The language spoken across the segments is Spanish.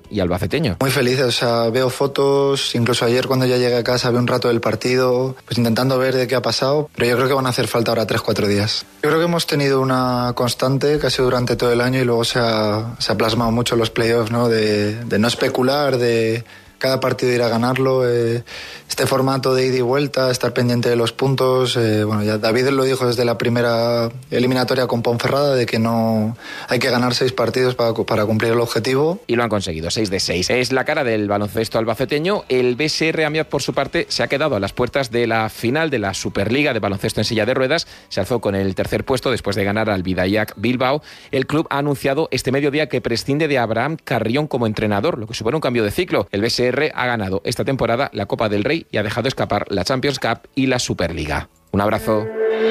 y albaceteño. Muy feliz, o sea, veo fotos, incluso ayer cuando ya llegué a casa vi un rato del partido, pues intentando ver de qué ha pasado, pero yo creo que van a hacer falta ahora 3-4 días. Yo creo que hemos tenido una constante casi durante todo el año y luego se ha plasmado mucho en los playoffs, ¿no? De no especular, de cada partido ir a ganarlo, este formato de ida y vuelta, estar pendiente de los puntos. Bueno, ya David lo dijo desde la primera eliminatoria con Ponferrada, de que no hay que ganar 6 partidos para cumplir el objetivo. Y lo han conseguido, 6 de 6. Es la cara del baloncesto albaceteño. El BSR Amiaz, por su parte, se ha quedado a las puertas de la final de la Superliga de baloncesto en silla de ruedas. Se alzó con el tercer puesto después de ganar al Bidayak Bilbao. El club ha anunciado este mediodía que prescinde de Abraham Carrión como entrenador, lo que supone un cambio de ciclo. El BSR ha ganado esta temporada la Copa del Rey y ha dejado escapar la Champions Cup y la Superliga. Un abrazo.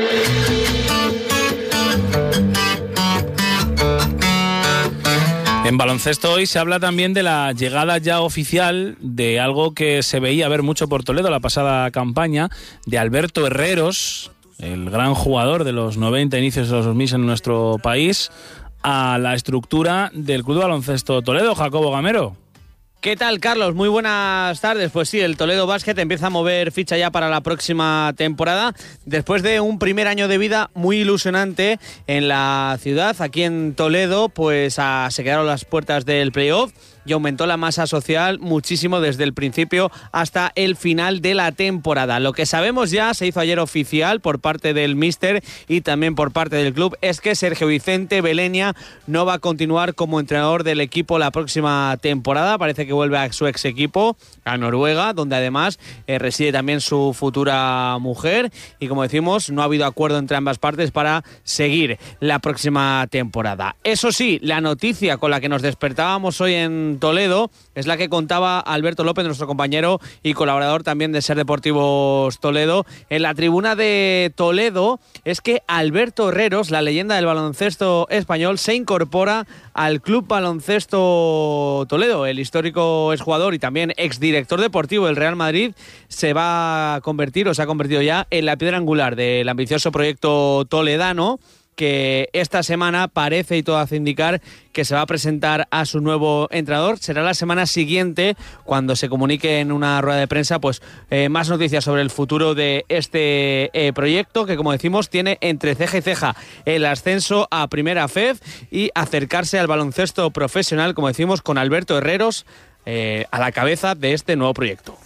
En baloncesto hoy se habla también de la llegada ya oficial de algo que se veía ver mucho por Toledo la pasada campaña, de Alberto Herreros, el gran jugador de los 90, inicios de los 2000 en nuestro país, a la estructura del Club de Baloncesto Toledo. Jacobo Gamero. ¿Qué tal, Carlos? Muy buenas tardes. Pues sí, el Toledo Basket empieza a mover ficha ya para la próxima temporada, después de un primer año de vida muy ilusionante en la ciudad. Aquí en Toledo, pues se quedaron las puertas del playoff y aumentó la masa social muchísimo desde el principio hasta el final de la temporada. Lo que sabemos ya, se hizo ayer oficial por parte del míster y también por parte del club, es que Sergio Vicente Belenia no va a continuar como entrenador del equipo la próxima temporada. Parece que vuelve a su ex equipo, a Noruega, donde además reside también su futura mujer, y como decimos, no ha habido acuerdo entre ambas partes para seguir la próxima temporada. Eso sí, la noticia con la que nos despertábamos hoy en Toledo es la que contaba Alberto López, nuestro compañero y colaborador también de Ser Deportivos Toledo, en la tribuna de Toledo. Es que Alberto Herreros, la leyenda del baloncesto español, se incorpora al Club Baloncesto Toledo. El histórico exjugador y también exdirector deportivo del Real Madrid se ha convertido ya en la piedra angular del ambicioso proyecto toledano, que esta semana parece y todo hace indicar que se va a presentar a su nuevo entrenador. Será la semana siguiente cuando se comunique en una rueda de prensa pues más noticias sobre el futuro de este proyecto, que como decimos tiene entre ceja y ceja el ascenso a Primera FEF y acercarse al baloncesto profesional, como decimos, con Alberto Herreros a la cabeza de este nuevo proyecto.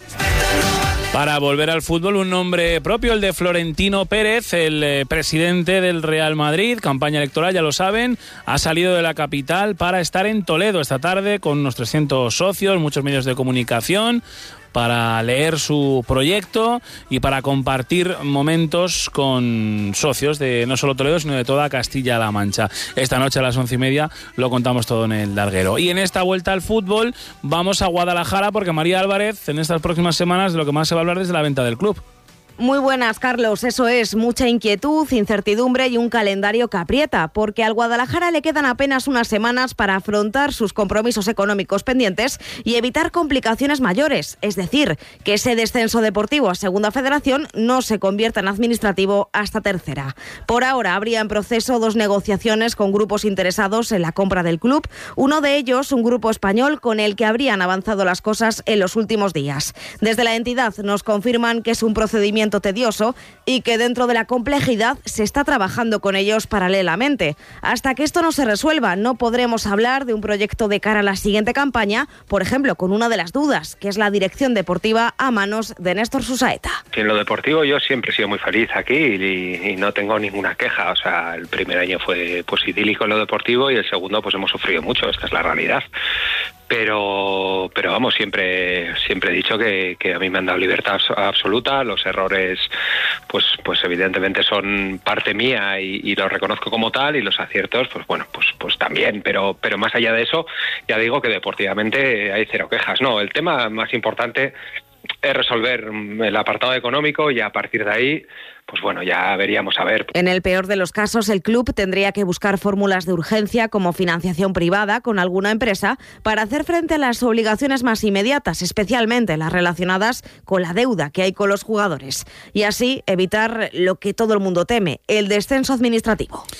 Para volver al fútbol, un nombre propio, el de Florentino Pérez, el presidente del Real Madrid. Campaña electoral, ya lo saben, ha salido de la capital para estar en Toledo esta tarde con unos 300 socios, muchos medios de comunicación, para leer su proyecto y para compartir momentos con socios de no solo Toledo, sino de toda Castilla-La Mancha. Esta noche a las 11:30 lo contamos todo en el larguero. Y en esta vuelta al fútbol vamos a Guadalajara, porque María Álvarez, en estas próximas semanas de lo que más se va a hablar es de la venta del club. Muy buenas, Carlos. Eso es, mucha inquietud, incertidumbre y un calendario que aprieta, porque al Guadalajara le quedan apenas unas semanas para afrontar sus compromisos económicos pendientes y evitar complicaciones mayores, es decir, que ese descenso deportivo a Segunda Federación no se convierta en administrativo hasta Tercera. Por ahora habría en proceso 2 negociaciones con grupos interesados en la compra del club, uno de ellos un grupo español con el que habrían avanzado las cosas en los últimos días. Desde la entidad nos confirman que es un procedimiento tedioso y que dentro de la complejidad se está trabajando con ellos paralelamente. Hasta que esto no se resuelva, no podremos hablar de un proyecto de cara a la siguiente campaña, por ejemplo, con una de las dudas, que es la dirección deportiva a manos de Néstor Susaeta. En lo deportivo yo siempre he sido muy feliz aquí y no tengo ninguna queja. O sea, el primer año fue pues idílico en lo deportivo y el segundo pues hemos sufrido mucho, esta es la realidad. Pero vamos, siempre he dicho que a mí me han dado libertad absoluta. Los errores pues evidentemente son parte mía y los reconozco como tal, y los aciertos pues también, pero más allá de eso ya digo que deportivamente hay cero quejas. No, el tema más importante es resolver el apartado económico y a partir de ahí pues bueno, ya veríamos a ver. En el peor de los casos, el club tendría que buscar fórmulas de urgencia como financiación privada con alguna empresa para hacer frente a las obligaciones más inmediatas, especialmente las relacionadas con la deuda que hay con los jugadores, y así evitar lo que todo el mundo teme, el descenso administrativo.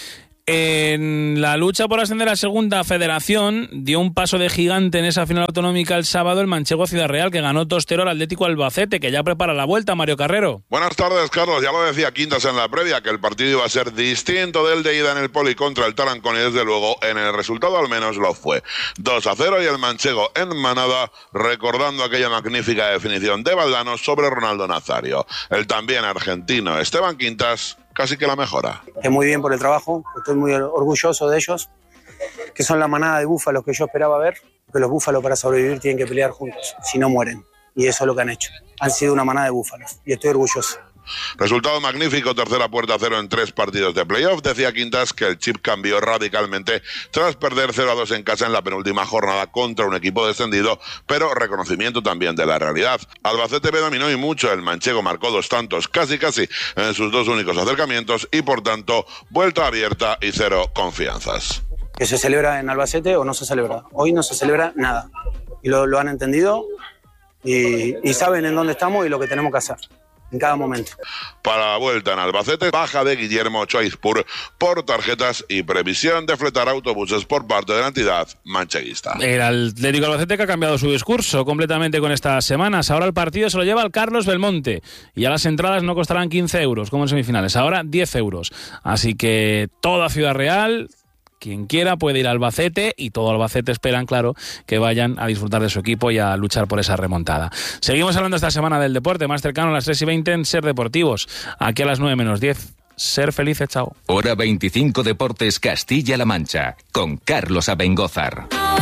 En la lucha por ascender a Segunda Federación dio un paso de gigante en esa final autonómica el sábado el manchego Ciudad Real, que ganó 2-0 al Atlético Albacete, que ya prepara la vuelta. Mario Carrero. Buenas tardes, Carlos. Ya lo decía Quintas en la previa, que el partido iba a ser distinto del de ida en el Poli contra el Tarancón, y desde luego en el resultado al menos lo fue. 2-0 y el manchego en manada, recordando aquella magnífica definición de Valdano sobre Ronaldo Nazario. El también argentino Esteban Quintas casi que la mejora. Muy bien por el trabajo, estoy muy orgulloso de ellos, que son la manada de búfalos que yo esperaba ver, porque los búfalos para sobrevivir tienen que pelear juntos, si no mueren, y eso es lo que han hecho. Han sido una manada de búfalos, y estoy orgulloso. Resultado magnífico, tercera puerta a 0 en 3 partidos de playoff. Decía Quintas que el chip cambió radicalmente tras perder 0-2 en casa en la penúltima jornada contra un equipo descendido, pero reconocimiento también de la realidad. Albacete dominó y mucho, el manchego marcó 2 tantos, casi en sus 2 únicos acercamientos, y por tanto, vuelta abierta y 0 confianzas. ¿Que se celebra en Albacete o no se celebra? Hoy no se celebra nada, y lo han entendido y saben en dónde estamos y lo que tenemos que hacer en cada momento. Para la vuelta en Albacete, baja de Guillermo Choispur por tarjetas y previsión de fletar autobuses por parte de la entidad mancheguista. El Atlético Albacete, que ha cambiado su discurso completamente con estas semanas. Ahora el partido se lo lleva al Carlos Belmonte y ya las entradas no costarán 15 euros como en semifinales, ahora 10 euros. Así que toda Ciudad Real, quien quiera puede ir a Albacete, y todo Albacete esperan, claro, que vayan a disfrutar de su equipo y a luchar por esa remontada. Seguimos hablando esta semana del deporte, más cercano a las 3:20 en Ser Deportivos, aquí a las 9:10. Ser felices, chao. Hora 25 Deportes Castilla-La Mancha, con Carlos Abengózar.